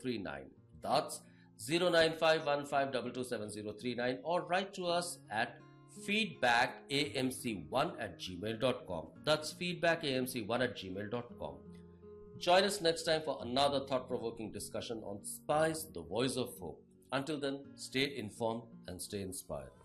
7039. That's 09515227039, or write to us at feedbackamc1@gmail.com. That's feedbackamc1@gmail.com. Join us next time for another thought-provoking discussion on Spice, the voice of hope. Until then, stay informed and stay inspired.